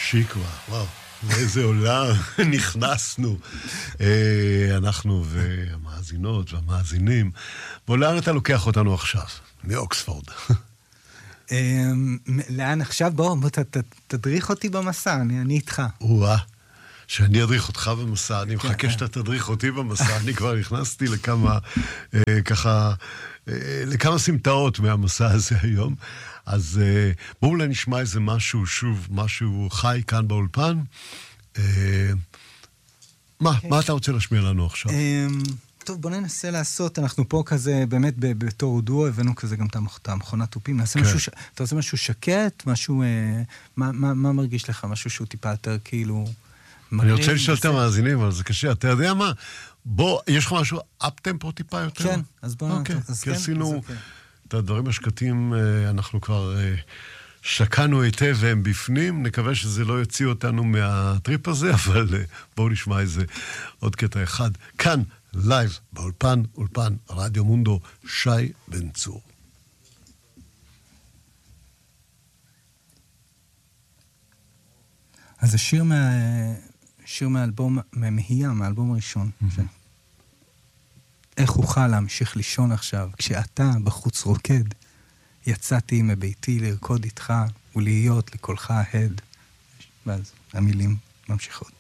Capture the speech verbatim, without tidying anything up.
שיקווה, וואו, לאיזה עולם נכנסנו, אנחנו והמאזינות והמאזינים. בוא, לאן אתה לוקח אותנו עכשיו? מאוקספורד. לאן עכשיו? בוא, בוא תדריך אותי במסע, אני איתך. וואה, שאני אדריך אותך במסע, אני מחכה שאתה תדריך אותי במסע, אני כבר נכנסתי לכמה, ככה, לכמה סמטאות מהמסע הזה היום. אז בואו אולי נשמע איזה משהו, שוב, משהו חי כאן באולפן. מה, מה אתה רוצה להשמיע לנו עכשיו? טוב, בוא ננסה לעשות, אנחנו פה כזה, באמת בתור דואו, הבאנו כזה גם את המכונת טופים, נעשה משהו, אתה רוצה משהו שקט, משהו, מה מרגיש לך? משהו שהוא טיפה יותר כאילו... אני רוצה לשאול את המאזינים, אבל זה קשה, אתה יודע מה? בוא, יש לך משהו אפ-טמפו טיפה יותר? כן, אז בוא... אוקיי, כי עשינו... את הדברים השקטים אנחנו כבר שקענו היטב והם בפנים, נקווה שזה לא יוציא אותנו מהטריפ הזה, אבל בואו נשמע איזה עוד קטע אחד. כאן, לייב, באולפן, אולפן, רדיו מונדו, שי בן צור. אז השיר מה... שיר מהאלבום, מהמהייה, מהאלבום הראשון. Mm-hmm. איך אוכל להמשיך לישון עכשיו, כשאתה בחוץ רוקד, יצאתי מביתי לרקוד איתך ולהיות לקולך ההד. ואז המילים ממשיכות.